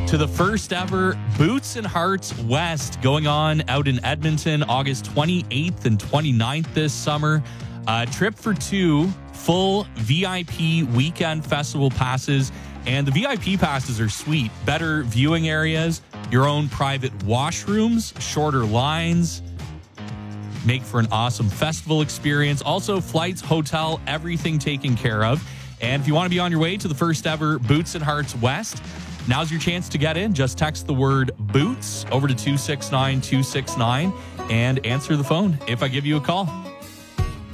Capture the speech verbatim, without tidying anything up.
to the first ever Boots and Hearts West going on out in Edmonton, August twenty-eighth and twenty-ninth this summer. A trip for two, full V I P weekend festival passes. And the V I P passes are sweet. Better viewing areas, your own private washrooms, shorter lines. Make for an awesome festival experience. Also, flights, hotel, everything taken care of. And if you want to be on your way to the first ever Boots and Hearts West, now's your chance to get in. Just text the word BOOTS over to two six nine two six nine and answer the phone if I give you a call.